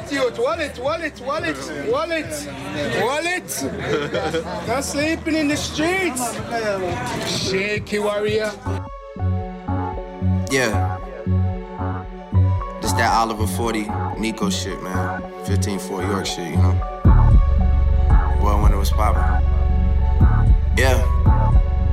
youth. Wallet. Not sleeping in the streets. Shaky warrior. Yeah. This that Oliver 40 Nico shit, man. 15-4 York shit, you know? Boy, when it was poppin'. Yeah.